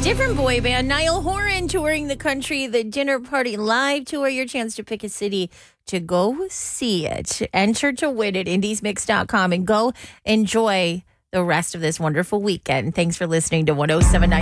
Different boy band, Niall Horan touring the country, the Dinner Party Live Tour. Your chance to pick a city to go see it. Enter to win at indiesmix.com and go enjoy the rest of this wonderful weekend. Thanks for listening to 1079